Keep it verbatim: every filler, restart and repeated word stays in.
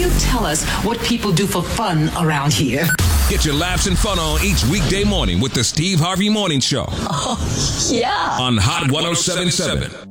you tell us what people do for fun around here? Get your laughs and fun on each weekday morning with the Steve Harvey Morning Show. Oh, yeah. On Hot ten seventy-seven.